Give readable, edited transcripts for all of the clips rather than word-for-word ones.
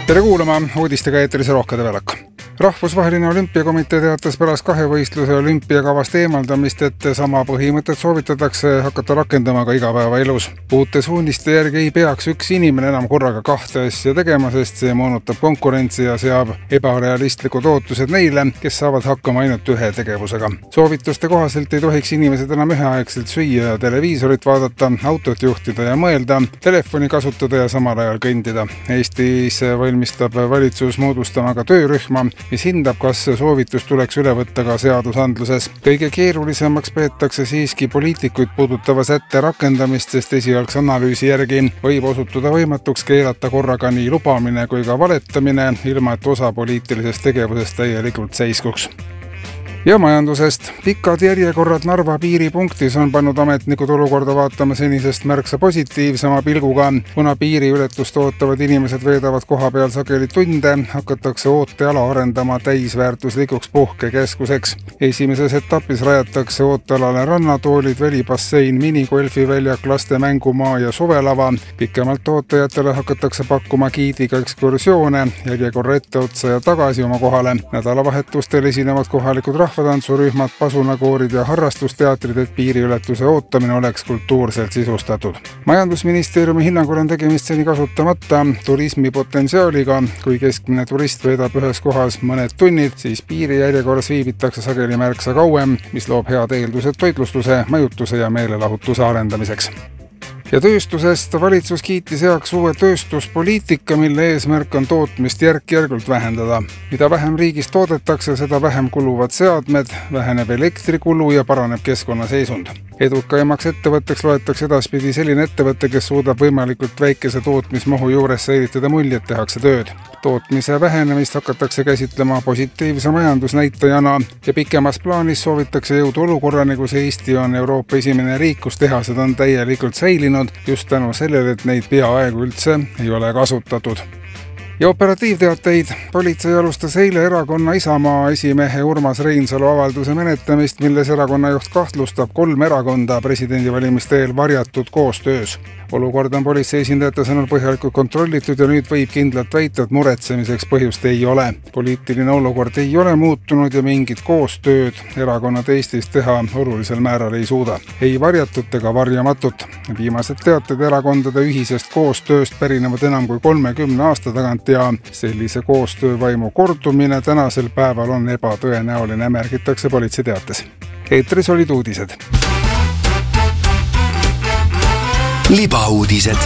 Tere kuulama uudistega eetris Rohke Develak. Rahvusvaheline olümpiakomitee teatas pärast kahevõistluse olümpiakavast eemaldamist, et sama põhimõtet soovitatakse hakata rakendama ka igapäevaelus. Uute suuniste järgi ei peaks üks inimene enam korraga kahte asja tegema, sest see moonutab konkurentsi ja seab ebarealistlikud ootused neile, kes saavad hakkama ainult ühe tegevusega. Soovituste kohaselt ei tohiks inimesed enam üheaegselt süüa ja televiisorit vaadata, autot juhtida ja mõelda, telefoni kasutada ja samal ajal kõndida. Eestis valmistab valitsus moodustama ka töörühma, mis hindab, kas soovitus tuleks üle võtta ka seadusandluses. Kõige keerulisemaks peetakse siiski poliitikuid puudutava sätte rakendamist, sest esialgse analüüsi järgi võib osutuda võimatuks keelata korraga nii lubamine kui ka valetamine, ilma et osa poliitilisest tegevusest täielikult seiskuks. Ja majandusest. Pikad järjekorrad Narva piiripunktis on pannud ametnikud olukorda vaatama senisest märksa positiivsema pilguga. Kuna piiriületust ootavad inimesed veedavad koha peal sageli tunde, hakatakse ooteala arendama täisväärtuslikuks puhkekeskuseks. Esimeses etapis rajatakse ootealale rannatoolid, välibassein, minigolfiväljak, laste mängumaa ja suvelava. Pikemalt ootajatele hakatakse pakkuma giidiga ekskursioone, järjekorra etteotsa ja tagasi oma kohale. Nädalavahetustel esinevad kohalikud rahvatantsurühmad, pasunakoorid ja harrastusteatrid, et piiriületuse ootamine oleks kultuurselt sisustatud. Majandusministeeriumi hinnangul on tegemist seni kasutamata turismipotentsiaaliga. Kui keskmine turist veedab ühes kohas mõned tunnid, siis piirijärjekorras viibitakse sageli märksa kauem, mis loob head eeldused toitlustuse, majutuse ja meelelahutuse arendamiseks. Ja tööstusest valitsus kiitis heaks uue tööstuspoliitika, mille eesmärk on tootmist järk-järgult vähendada. Mida vähem riigis toodetakse, seda vähem kuluvad seadmed, väheneb elektrikulu ja paraneb keskkonnaseisund. Edukaimaks ettevõtteks loetakse edaspidi selline ettevõte, kes suudab võimalikult väikese tootmismahu juures säilitada muljet, tehakse tööd. Tootmise vähenemist hakatakse käsitlema positiivse majandusnäitajana ja pikemas plaanis soovitakse jõuda olukorrani, kus Eesti on Euroopa esimene riik, kus tehased on täielikult säilinud just tänu sellele, et neid peaaegu üldse ei ole kasutatud. Ja operatiivteateid. Politsei alustas eile erakonna Isamaa esimehe Urmas Reinsalu avalduse menetlemist, milles erakonna juht kahtlustab 3 erakonda presidendivalimiste eel varjatud koostöös. Olukord on politsei esindajate sõnul põhjalikult kontrollitud ja nüüd võib kindlalt väita, et muretsemiseks põhjust ei ole. Poliitiline olukord ei ole muutunud ja mingit koostööd erakonnad Eestis teha olulisel määral ei suuda. Ei varjatut ega varjamatut. Viimased teated erakondade ühisest koostööst pärinevad enam kui 30 aasta tagant ja sellise koostöövaimu kordumine tänasel päeval on ebatõenäoline, märgitakse politsei teates. Eetris olid uudised. Libauudised.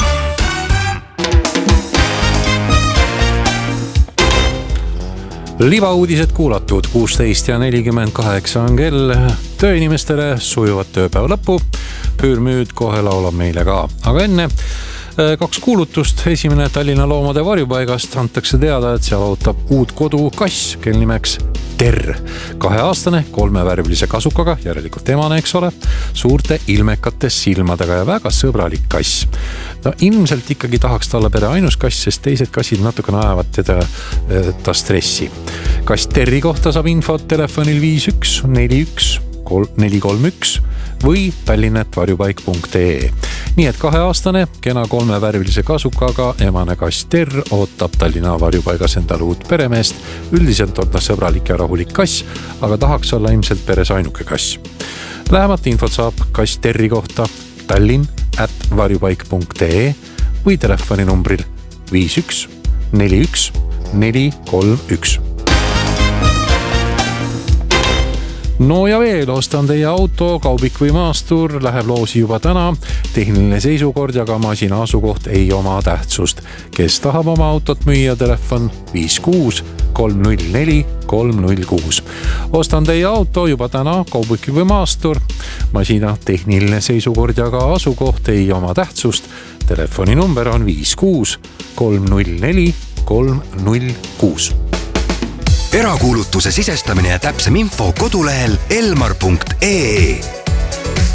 Libauudised kuulatud 16:48 on kell. Tööinimestele sujuvat tööpäeva lõppu. Püürmüüd kohe laulab meile ka. Aga enne 2 kuulutust. Esimene Tallinna loomade varjupaigast antakse teada, et seal ootab uut kodu kass, kel nimeks Terr. 2-aastane 3-värvilise kasukaga, järelikult emane, eks ole, suurte ilmekate silmadega ja väga sõbralik kass. No, ilmselt ikkagi tahaks talle pere ainus kass, sest teised kassid natukene ajavad ta stressi. Kass Terri kohta saab infot telefonil 51 41 431 või tallinnetvarjupaik.ee. Nii et 2-aastane, kena 3-värvilise kasukaga emane kass Terr ootab Tallinna varjupaigas endale uut peremeest. Üldiselt on ta sõbralik ja rahulik kass, aga tahaks olla ilmselt peres ainuke kass. Lähemat infot saab kass Terri kohta tallinn@varjupaik.ee või telefoninumbril 51 41 431. No ja veel, ostan teie auto, kaubik või maastur, läheb loosi juba täna. Tehniline seisukord ja ka masina asukoht ei oma tähtsust. Kes tahab oma autot müüa, telefon 56 304 306. Ostan teie auto juba täna, kaubik või maastur. Masina tehniline seisukord ja ka asukoht ei oma tähtsust. Telefoninumber on 56 304 306. Erakuulutuse sisestamine ja täpsem info kodulehel elmar.ee.